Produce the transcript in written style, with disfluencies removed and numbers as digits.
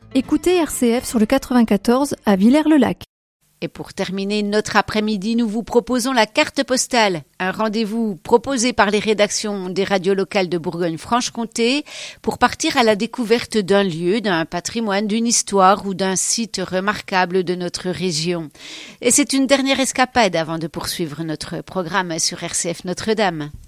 Écoutez RCF sur le 94 à Villers-le-Lac. Et pour terminer notre après-midi, nous vous proposons la carte postale, un rendez-vous proposé par les rédactions des radios locales de Bourgogne-Franche-Comté pour partir à la découverte d'un lieu, d'un patrimoine, d'une histoire ou d'un site remarquable de notre région. Et c'est une dernière escapade avant de poursuivre notre programme sur RCF Notre-Dame.